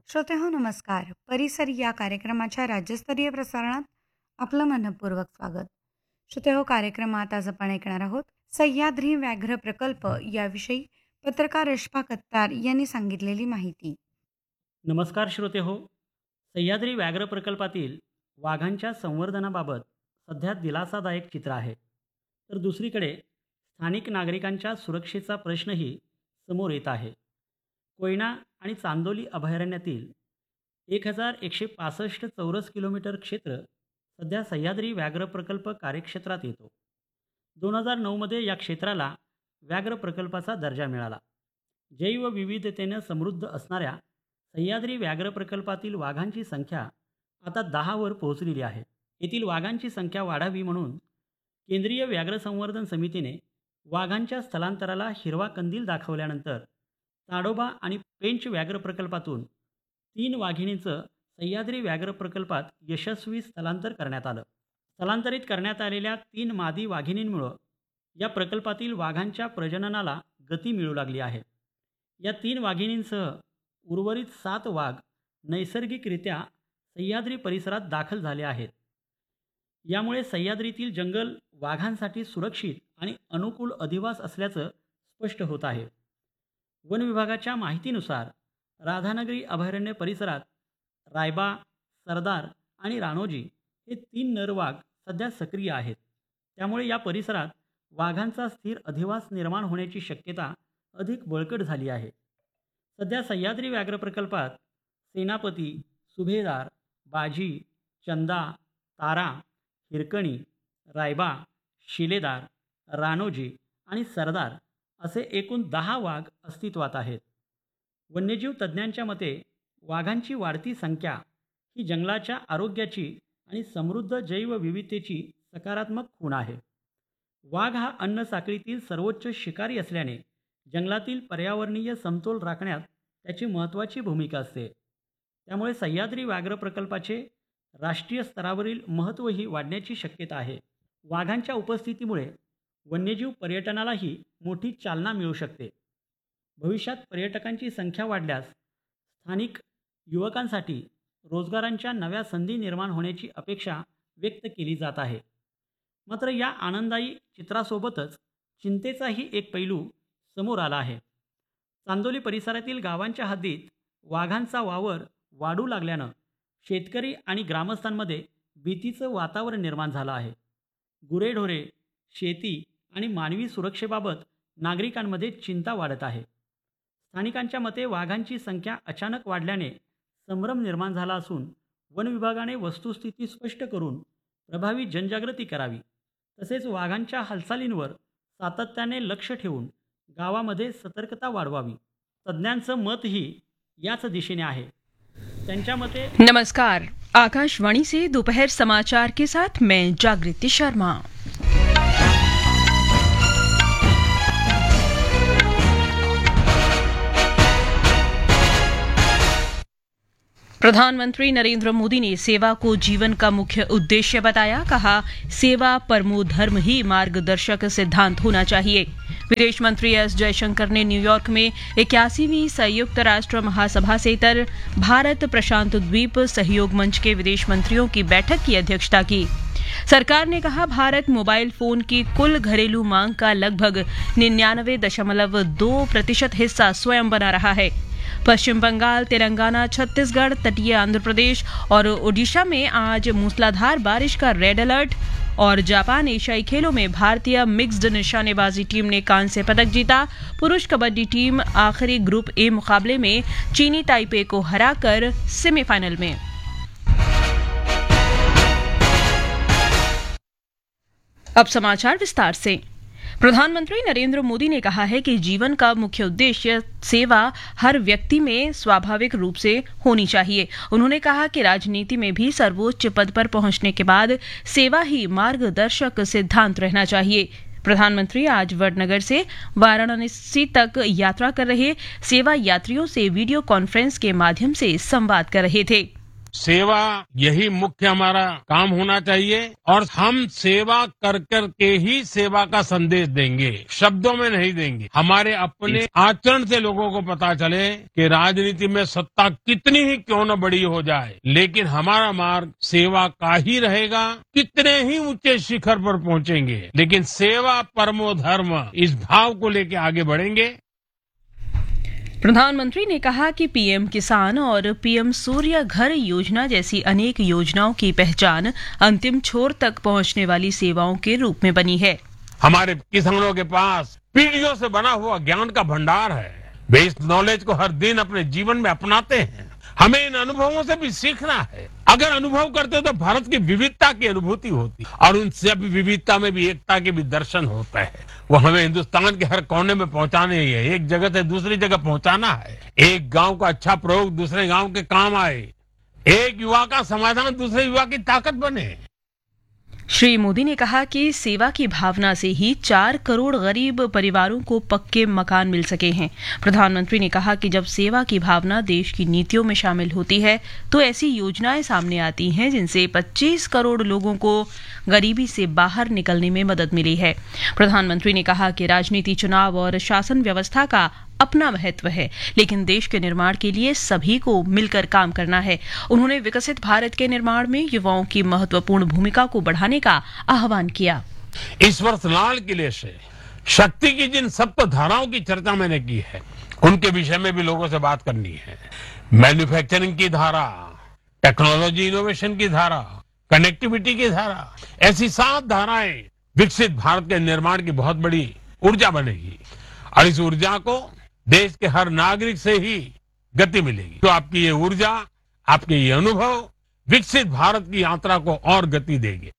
श्रोतेहो नमस्कार. परिसर या कार्यक्रमाच्या राज्यस्तरीय प्रसारणात आपलं मनपूर्वक स्वागत. श्रोतेहो, कार्यक्रमात आज आपण ऐकणार आहोत सह्याद्री व्याघ्र प्रकल्प याविषयी पत्रकार रश्मा कत्तार यांनी सांगितलेली माहिती. नमस्कार श्रोते हो. सह्याद्री व्याघ्र प्रकल्पातील वाघांच्या संवर्धनाबाबत सध्या दिलासादायक चित्र आहे, तर दुसरीकडे स्थानिक नागरिकांच्या सुरक्षेचा प्रश्नही समोर येत आहे. कोयना आणि चांदोली अभयारण्यातील 1165 चौरस किलोमीटर क्षेत्र सध्या सह्याद्री व्याघ्र प्रकल्प कार्यक्षेत्रात येतो. 2009मध्ये या क्षेत्राला व्याघ्र प्रकल्पाचा दर्जा मिळाला. जैवविविधतेनं समृद्ध असणाऱ्या सह्याद्री व्याघ्र प्रकल्पातील वाघांची संख्या आता 10वर पोहोचलेली आहे. येथील वाघांची संख्या वाढावी म्हणून केंद्रीय व्याघ्र संवर्धन समितीने वाघांच्या स्थलांतराला हिरवा कंदील दाखवल्यानंतर ताडोबा आणि पेंच व्याघ्र प्रकल्पातून 3 वाघिणींचं सह्याद्री व्याघ्र प्रकल्पात यशस्वी स्थलांतर करण्यात आलं. स्थलांतरित करण्यात आलेल्या 3 मादी वाघिणींमुळं या प्रकल्पातील वाघांच्या प्रजननाला गती मिळू लागली आहे. या 3 वाघिणींसह उर्वरित 7 वाघ नैसर्गिकरित्या सह्याद्री परिसरात दाखल झाले आहेत. यामुळे सह्याद्रीतील जंगल वाघांसाठी सुरक्षित आणि अनुकूल अधिवास असल्याचं स्पष्ट होत आहे. वन विभागाच्या माहितीनुसार राधानगरी अभयारण्य परिसरात रायबा, सरदार आणि राणोजी हे 3 नर वाघ सध्या सक्रिय आहेत. त्यामुळे या परिसरात वाघांचा स्थिर अधिवास निर्माण होण्याची शक्यता अधिक बळकट झाली आहे. सध्या सह्याद्री व्याघ्र प्रकल्पात सेनापती, सुभेदार, बाजी, चंदा, तारा, हिरकणी, रायबा, शिलेदार, राणोजी आणि सरदार असे एकूण 10 वाघ अस्तित्वात आहेत. वन्यजीव तज्ज्ञांच्या मते वाघांची वाढती संख्या ही जंगलाच्या आरोग्याची आणि समृद्ध जैवविविधतेची सकारात्मक खूण आहे. वाघ हा अन्न साखळीतील सर्वोच्च शिकारी असल्याने जंगलातील पर्यावरणीय समतोल राखण्यात त्याची महत्त्वाची भूमिका असते. त्यामुळे सह्याद्री व्याघ्र प्रकल्पाचे राष्ट्रीय स्तरावरील महत्त्वही वाढण्याची शक्यता आहे. वाघांच्या उपस्थितीमुळे वन्यजीव पर्यटनालाही मोठी चालना मिळू शकते. भविष्यात पर्यटकांची संख्या वाढल्यास स्थानिक युवकांसाठी रोजगारांच्या नव्या संधी निर्माण होण्याची अपेक्षा व्यक्त केली जात आहे. मात्र या आनंददायी चित्रासोबतच चिंतेचाही एक पैलू समोर आला आहे. चांदोली परिसरातील गावांच्या हद्दीत वाघांचा वावर वाढू लागल्यानं शेतकरी आणि ग्रामस्थांमध्ये भीतीचं वातावरण निर्माण झालं आहे. गुरेढोरे, शेती आणि मानवी सुरक्षेबाबत नागरिकांमध्ये चिंता वाढत आहे. स्थानिकांच्या मते वाघांची संख्या अचानक वाढल्याने संभ्रम निर्माण झाला असून वन विभागाने वस्तुस्थिती स्पष्ट करून प्रभावी जनजागृती करावी. तसेच वाघांच्या हालचालींवर सातत्याने लक्ष ठेवून गावामध्ये सतर्कता वाढवावी. तज्ज्ञांचं मतही याच दिशेने आहे. त्यांच्या मते नमस्कार, आकाशवाणी से दोपहर समाचार के साथ मैं जागृति शर्मा. प्रधानमंत्री नरेंद्र मोदी ने सेवा को जीवन का मुख्य उद्देश्य बताया. कहा, सेवा परमो धर्म ही मार्गदर्शक सिद्धांत होना चाहिए. विदेश मंत्री एस जयशंकर ने न्यूयॉर्क में 81वीं संयुक्त राष्ट्र महासभा से इतर भारत प्रशांत द्वीप सहयोग मंच के विदेश मंत्रियों की बैठक की अध्यक्षता की. सरकार ने कहा, भारत मोबाइल फोन की कुल घरेलू मांग का लगभग 99.2% हिस्सा स्वयं बना रहा है. पश्चिम बंगाल, तेलंगाना, छत्तीसगढ़, तटीय आंध्र प्रदेश और ओडिशा में आज मूसलाधार बारिश का रेड अलर्ट. और जापान एशियाई खेलों में भारतीय मिक्स्ड निशानेबाजी टीम ने कांस्य पदक जीता. पुरुष कबड्डी टीम आखिरी ग्रुप ए मुकाबले में चीनी ताइपे को हराकर सेमीफाइनल में. अब समाचार विस्तार से. प्रधानमंत्री नरेंद्र मोदी ने कहा है कि जीवन का मुख्य उद्देश्य सेवा हर व्यक्ति में स्वाभाविक रूप से होनी चाहिए. उन्होंने कहा कि राजनीति में भी सर्वोच्च पद पर पहुंचने के बाद सेवा ही मार्गदर्शक सिद्धांत रहना चाहिए. प्रधानमंत्री आज वडनगर से वाराणसी तक यात्रा कर रहे सेवा यात्रियों से वीडियो कॉन्फ्रेंस के माध्यम से संवाद कर रहे थे. सेवा यही मुख्य हमारा काम होना चाहिए और हम सेवा कर कर के ही सेवा का संदेश देंगे, शब्दों में नहीं देंगे। हमारे अपने आचरण से लोगों को पता चले कि राजनीति में सत्ता कितनी ही क्यों न बड़ी हो जाए, लेकिन हमारा मार्ग सेवा का ही रहेगा। कितने ही ऊंचे शिखर पर पहुंचेंगे, लेकिन सेवा परमो धर्म इस भाव को लेकर आगे बढ़ेंगे। प्रधानमंत्री ने कहा कि पीएम किसान और पीएम सूर्य घर योजना जैसी अनेक योजनाओं की पहचान अंतिम छोर तक पहुंचने वाली सेवाओं के रूप में बनी है। हमारे किसानों के पास पीढ़ियों से बना हुआ ज्ञान का भंडार है। वे इस नॉलेज को हर दिन अपने जीवन में अपनाते हैं। हमें इन अनुभवों से भी सीखना है। अगर अनुभव करते तो भारत की विविधता की अनुभूति होती और उन सब विविधता में भी एकता के भी दर्शन होता है। वो हमें हिंदुस्तान के हर कोने में पहुंचाने ही है। एक जगह से दूसरी जगह पहुंचाना है। एक गांव का अच्छा प्रयोग दूसरे गांव के काम आए, एक युवा का समाधान दूसरे युवा की ताकत बने। श्री मोदी ने कहा कि सेवा की भावना से ही 4 करोड़ गरीब परिवारों को पक्के मकान मिल सके हैं। प्रधानमंत्री ने कहा कि जब सेवा की भावना देश की नीतियों में शामिल होती है तो ऐसी योजनाएं सामने आती हैं जिनसे 25 करोड़ लोगों को गरीबी से बाहर निकलने में मदद मिली है। प्रधानमंत्री ने कहा कि राजनीति, चुनाव और शासन व्यवस्था का अपना महत्व है, लेकिन देश के निर्माण के लिए सभी को मिलकर काम करना है। उन्होंने विकसित भारत के निर्माण में युवाओं की महत्वपूर्ण भूमिका को बढ़ाने का आह्वान किया। इस वर्ष लाल किले से शक्ति की जिन सप्त धाराओं की चर्चा मैंने की है, उनके विषय में भी लोगों से बात करनी है। मैन्युफैक्चरिंग की धारा, टेक्नोलॉजी इनोवेशन की धारा, कनेक्टिविटी की धारा, ऐसी 7 धाराएं विकसित भारत के निर्माण की बहुत बड़ी ऊर्जा बनेगी और इस ऊर्जा को देश के हर नागरिक से ही गति मिलेगी। तो आपकी ये ऊर्जा, आपके ये अनुभव विकसित भारत की यात्रा को और गति देंगे।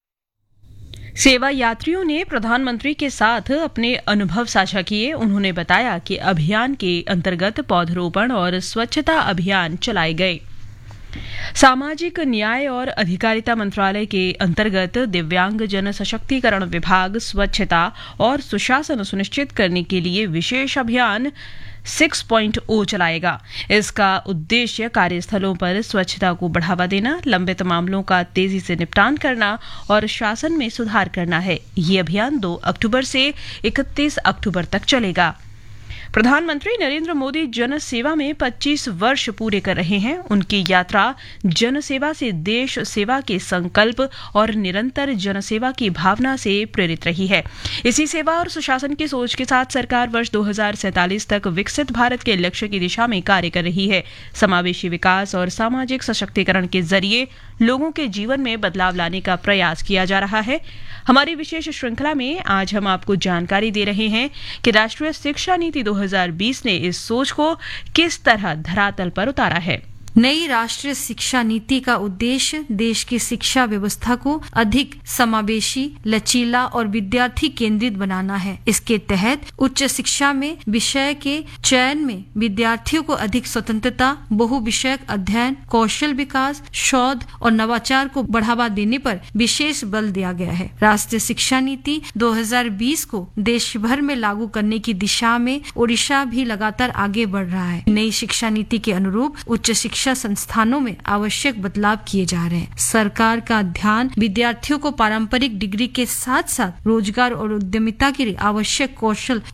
सेवा यात्रियों ने प्रधानमंत्री के साथ अपने अनुभव साझा किए। उन्होंने बताया कि अभियान के अंतर्गत पौधरोपण और स्वच्छता अभियान चलाए गए। सामाजिक न्याय और अधिकारिता मंत्रालय के अंतर्गत दिव्यांग जन सशक्तिकरण विभाग स्वच्छता और सुशासन सुनिश्चित करने के लिए विशेष अभियान 6.0 चलाएगा। इसका उद्देश्य कार्यस्थलों पर स्वच्छता को बढ़ावा देना, लंबित मामलों का तेजी से निपटान करना और शासन में सुधार करना है। ये अभियान 2 अक्टूबर से 31 अक्टूबर तक चलेगा। प्रधानमंत्री नरेंद्र मोदी जन सेवा में 25 वर्ष पूरे कर रहे हैं। उनकी यात्रा जन सेवा से देश सेवा के संकल्प और निरंतर जन सेवा की भावना से प्रेरित रही है। इसी सेवा और सुशासन की सोच के साथ सरकार वर्ष 2047 तक विकसित भारत के लक्ष्य की दिशा में कार्य कर रही है। समावेशी विकास और सामाजिक सशक्तिकरण के जरिए लोगों के जीवन में बदलाव लाने का प्रयास किया जा रहा है। हमारी विशेष श्रृंखला में आज हम आपको जानकारी दे रहे हैं कि राष्ट्रीय शिक्षा नीति 2020 ने इस सोच को किस तरह धरातल पर उतारा है। नई राष्ट्रीय शिक्षा नीति का उद्देश्य देश की शिक्षा व्यवस्था को अधिक समावेशी, लचीला और विद्यार्थी केंद्रित बनाना है। इसके तहत उच्च शिक्षा में विषय के चयन में विद्यार्थियों को अधिक स्वतंत्रता, बहुविषयक अध्ययन, कौशल विकास, शोध और नवाचार को बढ़ावा देने पर विशेष बल दिया गया है। राष्ट्रीय शिक्षा नीति 2020 को देश भर में लागू करने की दिशा में ओडिशा भी लगातार आगे बढ़ रहा है। नई शिक्षा नीति के अनुरूप उच्च शिक्षा संस्थानों में आवश्यक बदलाव किए जा रहे हैं। सरकार का ध्यान विद्यार्थियों को पारंपरिक डिग्री के साथ साथ रोजगार और उद्यमिता के लिए आवश्यक कौशल